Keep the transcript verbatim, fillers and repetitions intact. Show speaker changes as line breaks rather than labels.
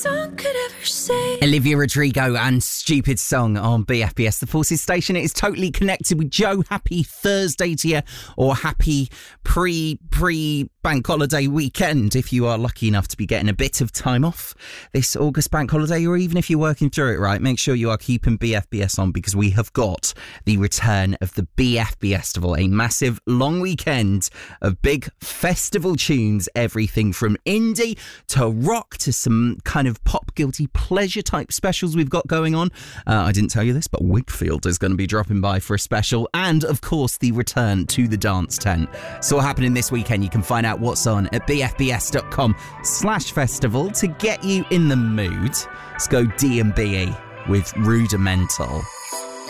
Song could ever say.
Olivia Rodrigo and Stupid Song on B F B S, the Forces station. It is totally connected with Joe. Happy Thursday to you, or happy pre pre bank holiday weekend if you are lucky enough to be getting a bit of time off this August bank holiday, or even if you're working through it, right? Make sure you are keeping B F B S on, because we have got the return of the B F B Festival, a massive long weekend of big festival tunes, everything from indie to rock to some kind of pop guilty pleasure type specials we've got going on. Uh, I didn't tell you this, but Wigfield is going to be dropping by for a special, and of course the return to the dance tent. So what happening this weekend, you can find out what's on at bfbs.com slash festival to get you in the mood. Let's go D and B with Rudimental.